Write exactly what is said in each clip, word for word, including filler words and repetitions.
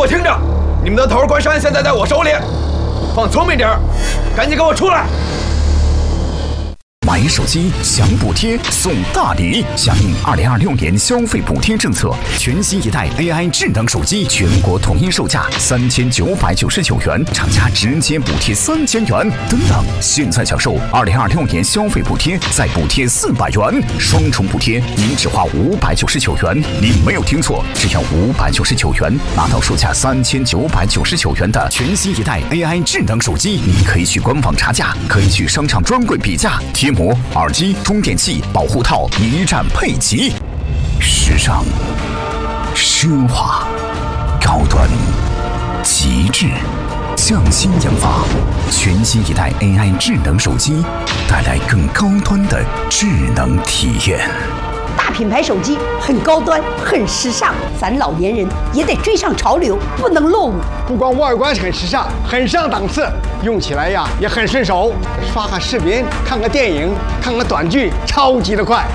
我听着，你们的头关山现在在我手里，放聪明点儿，赶紧给我出来！ 买手机享补贴送大礼，响应二零二六年消费补贴政策，全新一代 A I 智能手机全国统一售价三千九百九十九元，厂家直接补贴三千元。等等，现在享受二零二六年消费补贴，再补贴四百元，双重补贴，您只花五百九十九元。您没有听错，只要五百九十九元，拿到售价三千九百九十九元的全新一代 A I 智能手机。您可以去官网查价，可以去商场专柜比价，贴膜、耳机、充电器、保护套一站配齐，时尚、奢华、高端、极致，匠心研发，全新一代 A I 智能手机，带来更高端的智能体验。 大品牌手机很高端，很时尚，咱老年人也得追上潮流，不能落伍。 不光外观很时尚，很上档次，用起来呀也很顺手，刷个视频、看个电影、看个短剧，超级的快。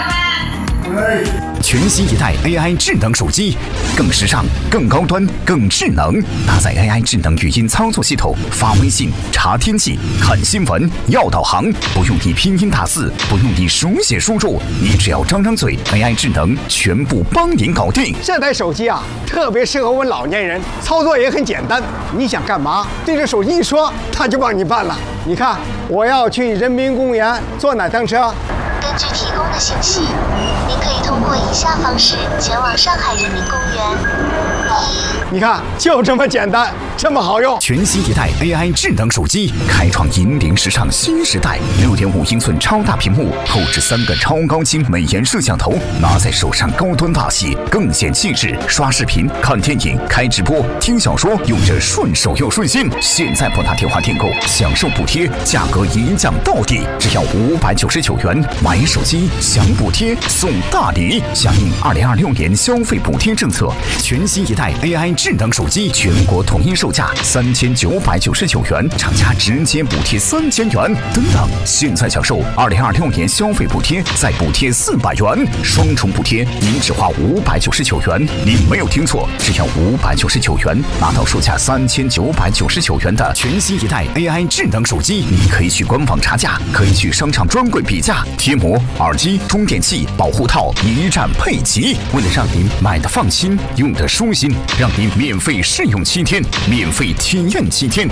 全新一代 A I 智能手机，更时尚、更高端、更智能，搭载 A I 智能语音操作系统，发微信、查天气、看新闻、要导航，不用你拼音打字，不用你手写输入，你只要张张嘴 ，A I 智能全部帮您搞定。 这台手机啊，特别适合我们老年人，操作也很简单。你想干嘛，对着手机一说，它就帮你办了。你看，我要去人民公园坐哪趟车？ 根据提供的信息，您可以通过以下方式前往上海人民公园。 你看，就这么简单，这么好用。 全新一代 A I 智能手机，开创引领时尚新时代。六点五英寸超大屏幕，后置三个超高清美颜摄像头，拿在手上高端大气，更显气质。刷视频、看电影、开直播、听小说，用着顺手又顺心。现在拨打电话订购，享受补贴，价格一降到底，只要五百九十九元。买手机享补贴送大礼，响应二零二六年消费补贴政策，全新一代 A I 智能手机全国统一售价三千九百九十九元，厂家直接补贴三千元。等等，现在享受二零二六年消费补贴，再补贴四百元，双重补贴，您只花五百九十九元。您没有听错，只要五百九十九元，拿到售价三千九百九十九元的全新一代 A I 智能手机。您可以去官网查价，可以去商场专柜比价，贴膜、耳机、充电器、保护套一站配齐。为了让您买的放心，用的舒心，让您免费试用七天，免费体验七天。